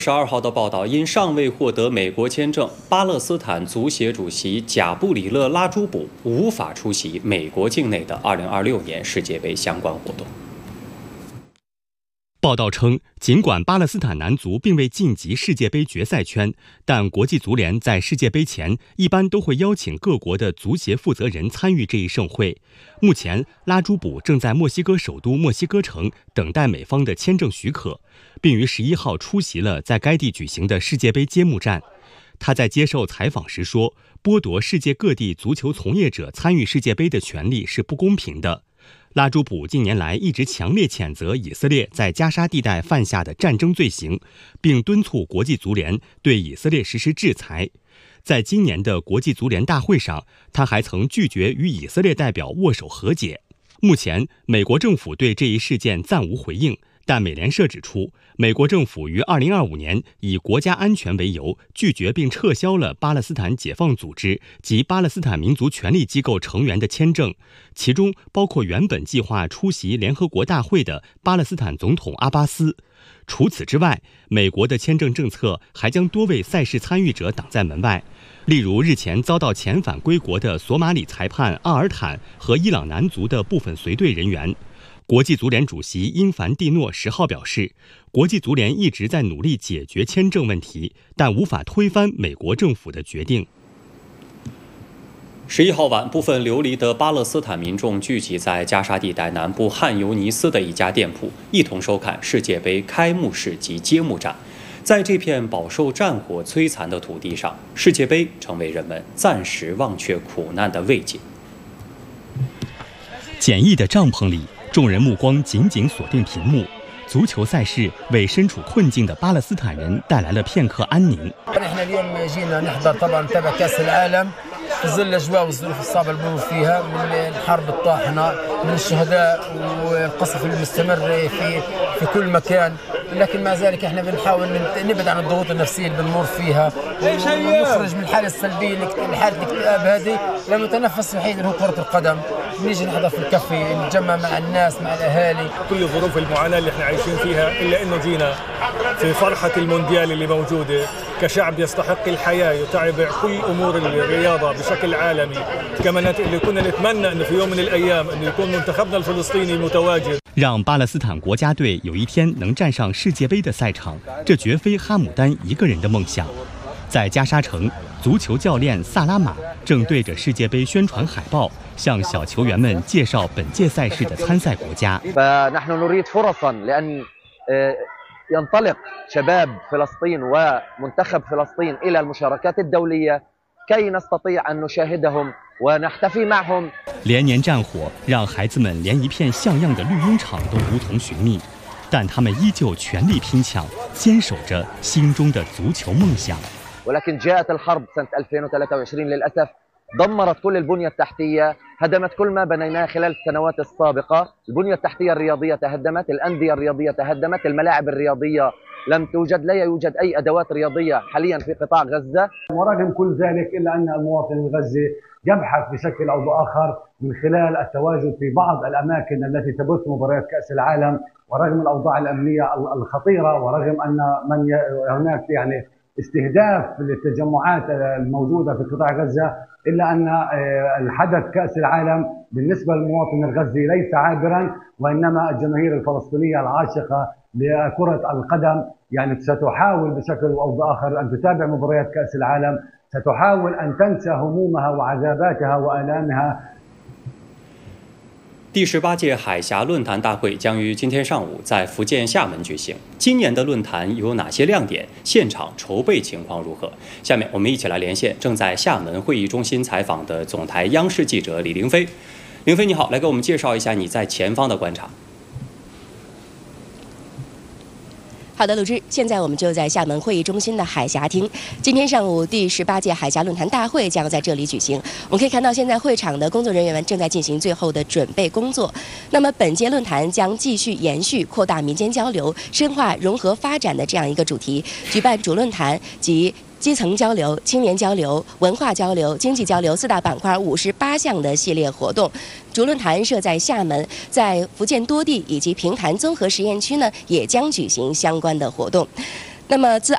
12号的报道，因尚未获得美国签证，巴勒斯坦足协主席贾布里勒·拉朱卜无法出席美国境内的2026年世界杯相关活动。 报道称，尽管巴勒斯坦男足并未晋级世界杯决赛圈，但国际足联在世界杯前一般都会邀请各国的足协负责人参与这一盛会。目前，拉朱卜正在墨西哥首都墨西哥城等待美方的签证许可，并于11号出席了在该地举行的世界杯揭幕战。他在接受采访时说，剥夺世界各地足球从业者参与世界杯的权利是不公平的。拉朱卜近年来一直强烈谴责以色列在加沙地带犯下的战争罪行，并敦促国际足联对以色列实施制裁。在今年的国际足联大会上，他还曾拒绝与以色列代表握手和解。目前，美国政府对这一事件暂无回应，但美联社指出，美国政府于2025年以国家安全为由，拒绝并撤销了巴勒斯坦解放组织及巴勒斯坦民族权利机构成员的签证，其中包括原本计划出席联合国大会的巴勒斯坦总统阿巴斯。除此之外，美国的签证政策还将多位赛事参与者挡在门外，例如日前遭到遣返归国的索马里裁判奥尔坦和伊朗男足的部分随队人员。国际足联主席因凡蒂诺10号表示，国际足联一直在努力解决签证问题，但无法推翻美国政府的决定。 11号晚，部分流离的巴勒斯坦民众聚集在加沙地带南部汉尤尼斯的一家店铺，一同收看世界杯开幕式及揭幕战。在这片饱受战火摧残的土地上，世界杯成为人们暂时忘却苦难的慰藉。 简易的帐篷里，众人目光紧紧锁定屏幕。足球赛事为身处困境的巴勒斯坦人带来了片刻安宁。 في ظل الاجواء والظروف الصعبه اللي بنمر فيها من الحرب الطاحنه من الشهداء والقصف المستمر في كل مكان، لكن مع ذلك احنا بنحاول نبعد عن الضغوط النفسيه اللي بنمر فيها ونخرج من الحاله السلبيه حاله الاكتئاب هذه لنتنفس وحيد اللي هو كره القدم. نيجي نحضر في الكافيه، نتجمع مع الناس مع الاهالي. كل ظروف المعاناه اللي احنا عايشين فيها الا انه جينا في فرحه المونديال اللي موجوده كشعب يستحق الحياه يتابع كل امور الرياضه بشكل عالمي، كما اللي كنا نتمنى انه في يوم من الايام انه يكون منتخبنا الفلسطيني متواجد。 让巴勒斯坦国家队有一天能站上世界杯的赛场，这绝非哈姆丹一个人的梦想。在加沙城，足球教练萨拉马正对着世界杯宣传海报，向小球员们介绍本届赛事的参赛国家。 ينطلق شباب فلسطين ومنتخب فلسطين إلى المشاركات الدولية كي نستطيع أن نشاهدهم ونحتفي معهم。 连年战火让孩子们连一片像样的绿茵场都无从寻觅，但他们依旧全力拼抢，坚守着心中的足球梦想。 ولكن جاءت الحرب سنة 2023 للأسف دمرت كل البنية التحتية، هدمت كل ما بنيناه خلال السنوات السابقة، البنية التحتية الرياضية تهدمت، الأندية الرياضية تهدمت، الملاعب الرياضية لم توجد، لا يوجد أي أدوات رياضية حاليا في قطاع غزة. ورغم كل ذلك إلا أن المواطن الغزي يبحث بشكل أو بآخر من خلال التواجد في بعض الأماكن التي تبث مباريات كأس العالم، ورغم الأوضاع الأمنية الخطيرة، ورغم أن هناك يعني استهداف للتجمعات الموجودة في قطاع غزة، إلا أن الحدث كأس العالم بالنسبة للمواطن الغزي ليس عابرا، وإنما الجماهير الفلسطينية العاشقة لكرة القدم يعني ستحاول بشكل أو بآخر أن تتابع مباريات كأس العالم، ستحاول أن تنسى همومها وعذاباتها وآلامها。 第18届海峡论坛大会将于今天上午在福建厦门举行。今年的论坛有哪些亮点？现场筹备情况如何？下面我们一起来连线正在厦门会议中心采访的总台央视记者李凌飞。凌飞你好，来给我们介绍一下你在前方的观察。 好的，鲁智，现在我们就在厦门会议中心的海峡厅。今天上午第18届海峡论坛大会将在这里举行。我们可以看到，现在会场的工作人员们正在进行最后的准备工作。那么，本届论坛将继续延续扩大民间交流、深化融合发展的这样一个主题，举办主论坛及基层交流、青年交流、文化交流、经济交流4大板块58项的系列活动。主论坛设在厦门，在福建多地以及平潭综合实验区呢，也将举行相关的活动。那么，自